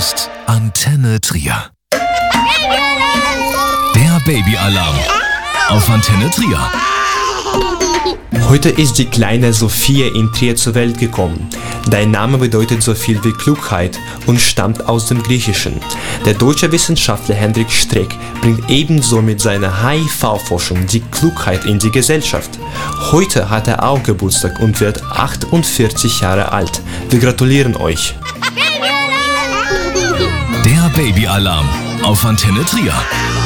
ist Antenne Trier. Der Babyalarm auf Antenne Trier. Heute ist die kleine Sophia in Trier zur Welt gekommen. Der Name bedeutet so viel wie Klugheit und stammt aus dem Griechischen. Der deutsche Wissenschaftler Hendrik Streeck bringt ebenso mit seiner HIV-Forschung die Klugheit in die Gesellschaft. Heute hat er auch Geburtstag und wird 48 Jahre alt. Wir gratulieren euch. Der Babyalarm auf Antenne Trier.